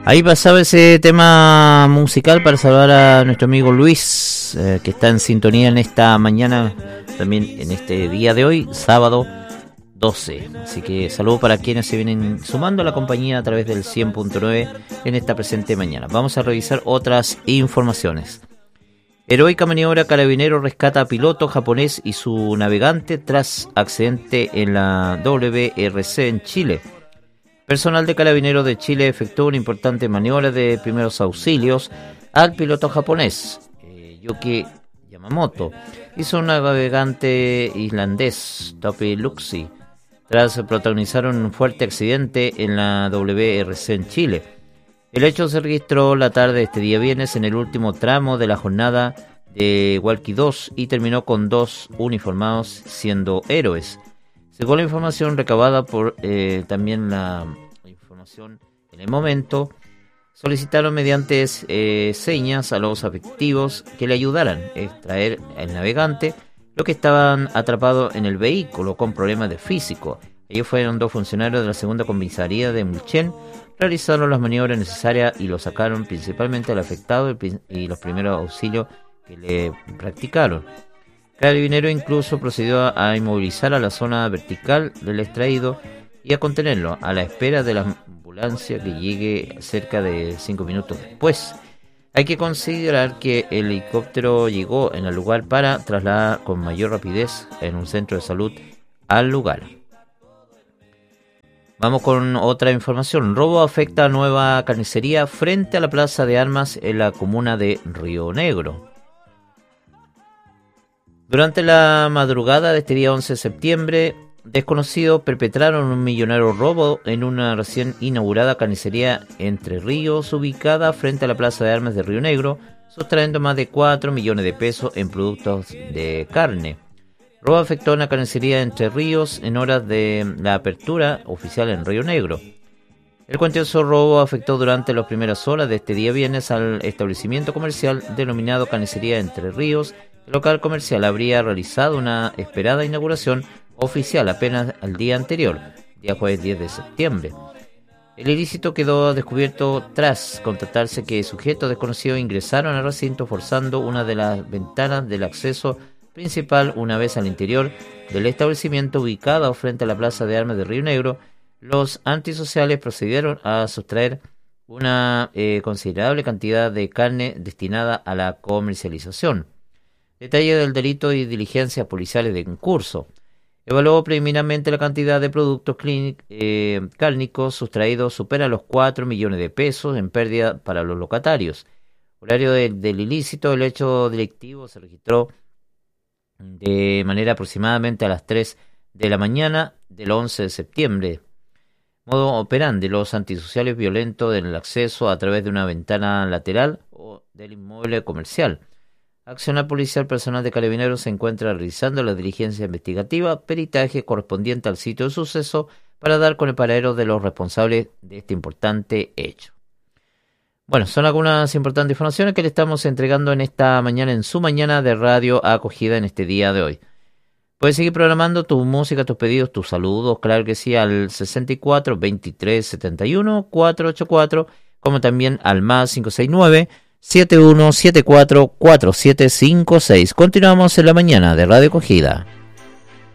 Ahí pasaba ese tema musical para saludar a nuestro amigo Luis, que está en sintonía en esta mañana, también en este día de hoy, sábado 12. Así que saludos para quienes se vienen sumando a la compañía a través del 100.9 en esta presente mañana. Vamos a revisar otras informaciones. Heroica maniobra, Carabinero rescata a piloto japonés y su navegante tras accidente en la WRC en Chile. Personal de Carabineros de Chile efectuó una importante maniobra de primeros auxilios al piloto japonés, Yuki Yamamoto, y su navegante islandés, Topi Luxi, tras protagonizar un fuerte accidente en la WRC en Chile. El hecho se registró la tarde de este día viernes en el último tramo de la jornada de Walkie 2 y terminó con 2 uniformados siendo héroes. Según la información recabada por también la información en el momento, solicitaron mediante señas a los afectivos que le ayudaran a extraer al navegante, los que estaban atrapados en el vehículo con problemas de físico. Ellos fueron 2 funcionarios de la segunda comisaría de Mulchen, realizaron las maniobras necesarias y lo sacaron principalmente al afectado y los primeros auxilios que le practicaron. Carabinero incluso procedió a inmovilizar a la zona vertical del extraído y a contenerlo a la espera de la ambulancia que llegue cerca de 5 minutos después. Hay que considerar que el helicóptero llegó en el lugar para trasladar con mayor rapidez en un centro de salud al lugar. Vamos con otra información. Robo afecta a nueva carnicería frente a la plaza de armas en la comuna de Río Negro. Durante la madrugada de este día 11 de septiembre, desconocidos perpetraron un millonario robo en una recién inaugurada carnicería Entre Ríos, ubicada frente a la plaza de armas de Río Negro, sustrayendo más de 4 millones de pesos en productos de carne. Robo afectó a una carnicería Entre Ríos en horas de la apertura oficial en Río Negro. El cuantioso robo afectó durante las primeras horas de este día viernes al establecimiento comercial denominado Carnicería Entre Ríos. El local comercial habría realizado una esperada inauguración oficial apenas al día anterior, día jueves 10 de septiembre. El ilícito quedó descubierto tras constatarse que sujetos desconocidos ingresaron al recinto forzando una de las ventanas del acceso principal una vez al interior del establecimiento ubicado frente a la plaza de armas de Río Negro. Los antisociales procedieron a sustraer una considerable cantidad de carne destinada a la comercialización. Detalle del delito y diligencias policiales en curso. Evaluó preliminarmente la cantidad de productos cárnicos sustraídos supera los 4 millones de pesos en pérdida para los locatarios. Horario del ilícito, el hecho delictivo se registró de manera aproximadamente a las 3 de la mañana del 11 de septiembre. Modo operandi, los antisociales violentos en el acceso a través de una ventana lateral o del inmueble comercial. Accionar policial, personal de Carabineros se encuentra realizando la diligencia investigativa, peritaje correspondiente al sitio de suceso para dar con el paradero de los responsables de este importante hecho. Bueno, son algunas importantes informaciones que le estamos entregando en esta mañana, en su mañana de radio acogida en este día de hoy. Puedes seguir programando tu música, tus pedidos, tus saludos, claro que sí, al 64 23 71 484, como también al más 569 7174 4756. Continuamos en la mañana de Radio Acogida.